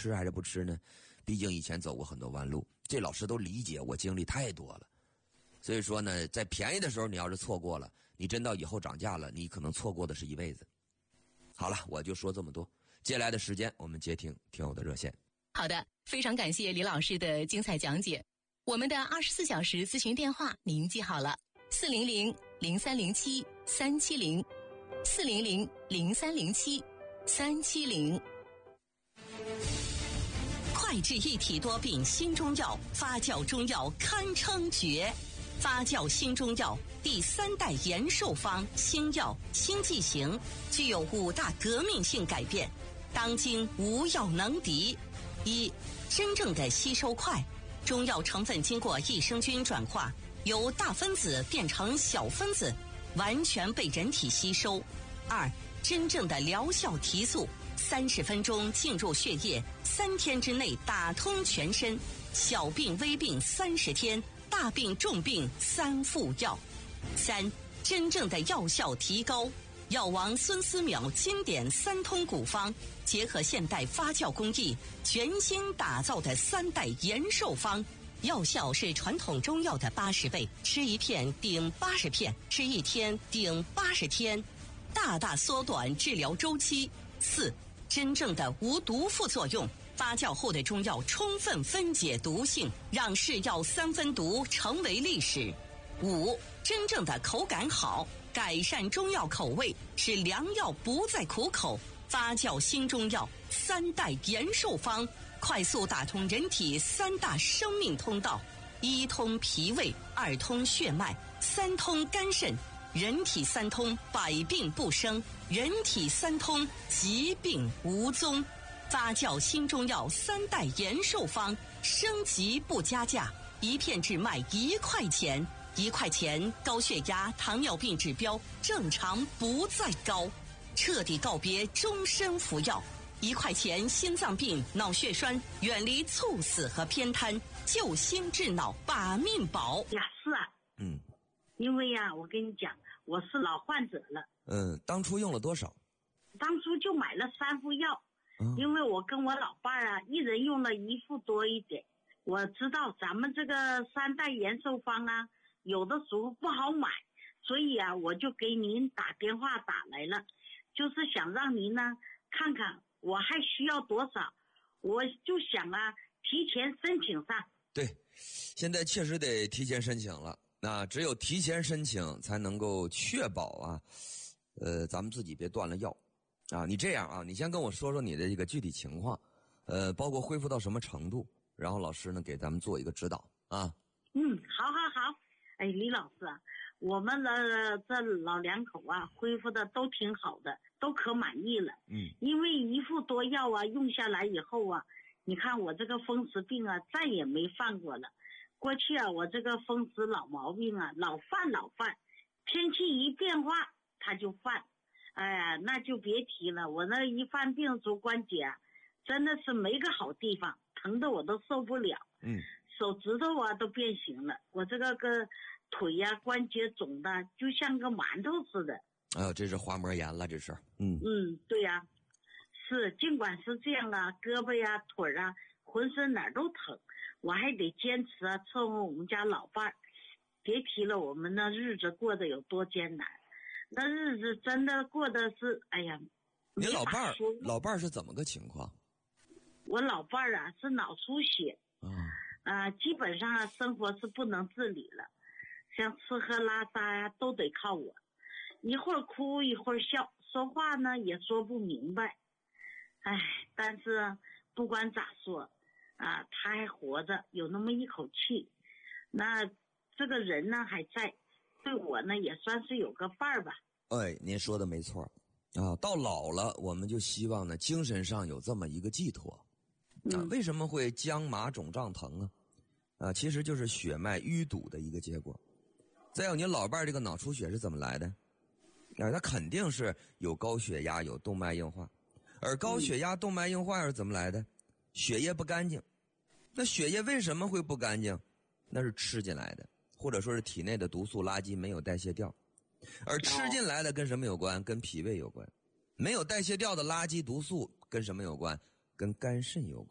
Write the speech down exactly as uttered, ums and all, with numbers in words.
吃还是不吃呢？毕竟以前走过很多弯路，这老师都理解我经历太多了。所以说呢，在便宜的时候你要是错过了，你真到以后涨价了，你可能错过的是一辈子。好了，我就说这么多。接下来的时间我们接听听友的热线。 好的，非常感谢李老师的精彩讲解。我们的二十四小时咨询电话您记好了，四零零零三零七三七零，四零零零三零七三七零。 快治一体多病新中药，发酵中药堪称绝。发酵新中药第三代延寿方新药新剂型，具有五大革命性改变，当今无药能敌。一、真正的吸收快，中药成分经过益生菌转化，由大分子变成小分子，完全被人体吸收。二、真正的疗效提速，三十分钟进入血液，三天之内打通全身，小病微病三十天，大病重病三副药。三、真正的药效提高，药王孙思邈经典三通古方，结合现代发酵工艺，全新打造的三代延寿方，药效是传统中药的八十倍，吃一片顶八十片，吃一天顶八十天，大大缩短治疗周期。四、真正的无毒副作用，发酵后的中药充分分解毒性，让是药三分毒成为历史。五、真正的口感好，改善中药口味，使良药不再苦口。发酵新中药三代延寿方，快速打通人体三大生命通道：一通脾胃，二通血脉，三通肝肾。人体三通，百病不生；人体三通，疾病无踪。发酵新中药三代延寿方，升级不加价，一片只卖一块钱。一块钱，高血压、糖尿病指标正常不再高，彻底告别终身服药。一块钱，心脏病、脑血栓远离猝死和偏瘫，救心治脑，把命保。 呀，是啊， 嗯， 因为呀、啊，我跟你讲，我是老患者了。 嗯，当初用了多少？ 当初就买了三副药，嗯、因为我跟我老伴儿啊，一人用了一副多一点。我知道咱们这个三代延寿方啊，有的时候不好买，所以啊，我就给您打电话打来了，就是想让您呢看看我还需要多少，我就想啊提前申请上。 对，现在确实得提前申请了，那只有提前申请才能够确保啊，呃，咱们自己别断了药啊。你这样啊，你先跟我说说你的这个具体情况，呃，包括恢复到什么程度，然后老师呢给咱们做一个指导啊。 嗯，好好好。哎，李老师啊，我们的这老两口啊，恢复的都挺好的，都可满意了。 嗯， 因为一副多药啊，用下来以后啊，你看我这个风湿病啊，再也没犯过了。过去啊，我这个风湿老毛病啊，老犯老犯，天气一变化它就犯，哎呀，那就别提了。我那一犯病，足关节啊，真的是没个好地方，疼的我都受不了。 嗯。 手指头啊都变形了，我这个个腿呀、啊、关节肿的就像个馒头似的。 哎呦，这是滑膜炎了，这是。嗯嗯，对呀、啊，是，尽管是这样啊，胳膊呀、啊、腿啊，浑身哪儿都疼，我还得坚持啊，伺候我们家老伴儿。别提了，我们那日子过得有多艰难，那日子真的过得是，哎呀， 你老伴儿，老伴儿是怎么个情况？ 我老伴儿啊是脑出血。 啊。 啊、呃，基本上啊，生活是不能自理了，像吃喝拉撒呀、啊，都得靠我。一会儿哭一会儿笑，说话呢也说不明白。唉，但是不管咋说，啊，他还活着，有那么一口气，那这个人呢还在，对我呢也算是有个伴儿吧。 哎，您说的没错啊，到老了我们就希望呢，精神上有这么一个寄托。啊，为什么会僵麻肿胀疼啊？啊，其实就是血脉淤堵的一个结果。再有，你老伴儿这个脑出血是怎么来的？啊，他肯定是有高血压，有动脉硬化。而高血压、动脉硬化是怎么来的？血液不干净。那血液为什么会不干净？那是吃进来的，或者说是体内的毒素垃圾没有代谢掉。而吃进来的跟什么有关？跟脾胃有关。没有代谢掉的垃圾毒素跟什么有关？跟肝肾有关。